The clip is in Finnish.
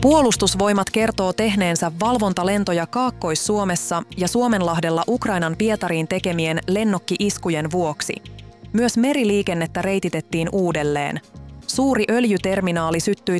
Puolustusvoimat kertoo tehneensä valvontalentoja Kaakkois-Suomessa ja Suomenlahdella Ukrainan Pietariin tekemien lennokki-iskujen vuoksi. Myös meriliikennettä reititettiin uudelleen. Suuri öljyterminaali syttyi